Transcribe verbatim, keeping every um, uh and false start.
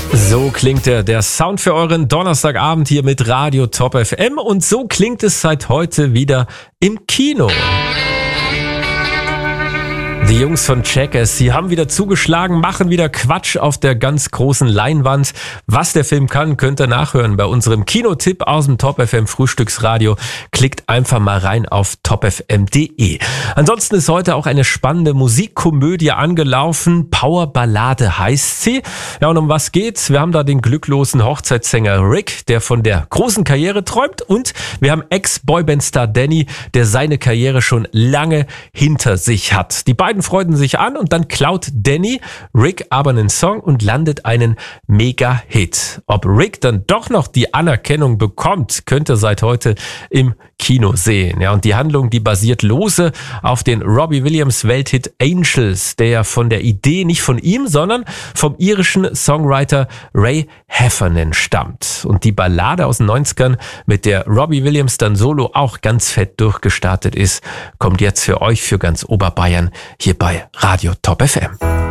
So klingt der, der Sound für euren Donnerstagabend hier mit Radio Top F M und so klingt es seit heute wieder im Kino. Die Jungs von Checkers, sie haben wieder zugeschlagen, machen wieder Quatsch auf der ganz großen Leinwand. Was der Film kann, könnt ihr nachhören bei unserem Kinotipp aus dem Top F M Frühstücksradio. Klickt einfach mal rein auf top f m punkt d e. Ansonsten ist heute auch eine spannende Musikkomödie angelaufen. Powerballade heißt sie. Ja, und um was geht's? Wir haben da den glücklosen Hochzeitssänger Rick, der von der großen Karriere träumt, und wir haben Ex-Boyband-Star Danny, der seine Karriere schon lange hinter sich hat. Die beiden freuten sich an und dann klaut Danny Rick aber einen Song und landet einen Mega-Hit. Ob Rick dann doch noch die Anerkennung bekommt, könnt ihr seit heute im Kino sehen. Ja, und die Handlung, die basiert lose auf den Robbie Williams Welthit Angels, der von der Idee nicht von ihm, sondern vom irischen Songwriter Ray Heffernan stammt. Und die Ballade aus den neunzigern, mit der Robbie Williams dann solo auch ganz fett durchgestartet ist, kommt jetzt für euch für ganz Oberbayern hier bei Radio Top F M.